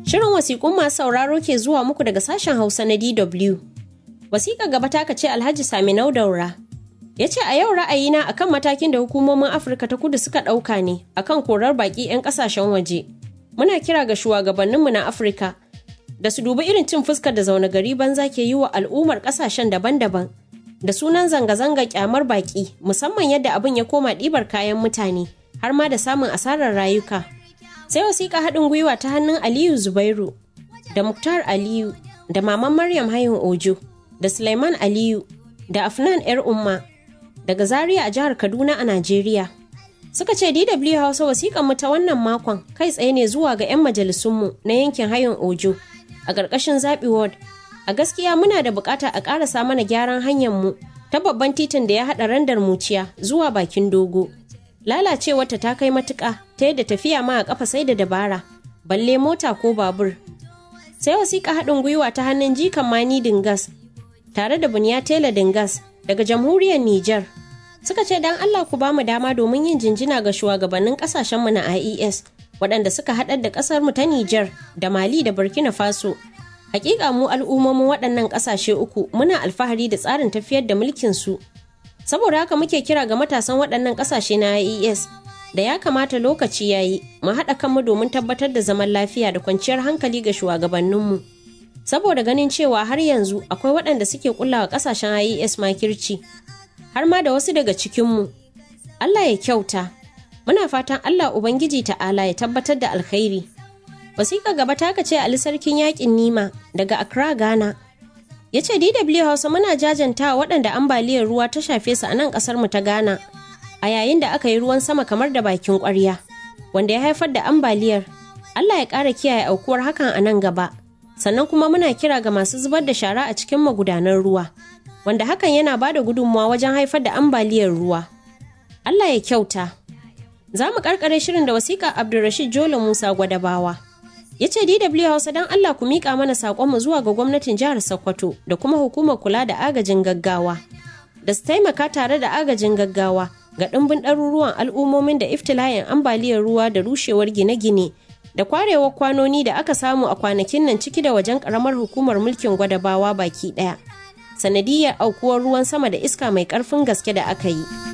Shirin wasiƙun masu sauraro ke zuwa muku daga sashen Hausa na DW. Wasiƙa gaba ta ce Alhaji Saminau Daura. Ya ce a yau ra'ayina akan matakin da hukumomin Afirka ta Kudu suka ɗauka ne akan korar baƙi 'yan ƙasashen waje. Muna kira ga shugabanninmu na Afirka da su dubi irin cin fuskar da zaune gari banza ke yi wa al'ummar ƙasashen daban-daban da sunan zanga-zanga kyamar baƙi, musamman yadda abin ya koma ɗibar kayan mutane har ma da samun asarar rayuka. Sai wasiƙa haɗin gwiwa ta hannun Aliyu Zubairu da Muktar Aliyu da Maman Maryam Hayun Ojo da Suleiman Aliyu da Afnan 'yar Umma daga Zaria a jihar Kaduna a Najeriya. Suka ce DW Hausa wasiƙan mu ta wannan makon kai tsaye ne zuwa ga 'yan majalisunmu na yankin Hayun Ojo a ƙarƙashin Zaɓi Ward. A gaskiya muna da buƙata a ƙarasa mana gyaran hanyarmu ta babban titin da ya haɗa Randar Muciya zuwa bakin Dogo. Lalacewarta ta kai matuƙa ta yadda tafiya ma a ƙafa sai da dabara, balle mota ko babur. Sai wasiƙa haɗin gwiwa ta hannun Jikan Mani Dingas tare da Buniya Tela Dingas daga Jamhuriyar Nijar. Suka ce dan Allah ku ba mu dama domin yin jinjina ga shugabannin ƙasashenmu na IES waɗanda suka haɗar da ƙasarmu ta Nijar da Mali da Burkina Faso. Hakika mu al'ummomin waɗannan ƙasashe uku muna alfahari da tsarin tafiyar da mulkin su. Saboda haka muke kira ga matasan waɗannan ƙasashe na IES da ya kamata lokaci yayi mu haɗa kanmu domin tabbatar da zaman lafiya da kwanciyar hankali ga shugabanninmu. Saboda ganin cewa har yanzu akwai waɗanda suke kullawa ƙasashen IES makirci, har ma da wasu daga cikinmu. Allah ya kyauta. Muna fatan Allah Ubangiji Ta'ala ya tabbatar da alkhairi. Wasiƙa gaba ta ce Ali Sarkin Yaƙin Nima daga Accra, Ghana. Ya ce DW Hausa muna jajanta waɗanda ambaliyar ruwa ta shafe su a nan ƙasar mu ta Ghana a yayin da aka yi ruwan sama kamar da bakin ƙwarya, wanda ya haifar da ambaliyar. Allah ya ƙara kiyaye aukuwar hakan a nan gaba. Sannan kuma muna kira ga masu zubar da shara a cikin magudanan ruwa, wanda hakan yana ba da gudunmawa wajen haifar da ambaliyar ruwa. Allah ya kyauta. Za mu ƙarƙare shirin da wasiƙa Abdulrashid Jolo Musa Gwadabawa. Ya ce DW Hausa don Allah ku miƙa mana saƙonmu zuwa ga gwamnatin jihar Sokoto da kuma hukumar kula da agajin gaggawa da su taimaka tare da agajin gaggawa ga ɗimbin ɗaruruwan al'ummomin da iftila'in ambaliyar ruwa da rushewar gine-gine da kwarewar kwanoni da aka samu a kwanakin nan ciki da wajen ƙaramar hukumar mulkin Gwadabawa baki ɗaya sanadiyyar aukuwar ruwan sama da iska mai ƙarfin gaske da aka yi.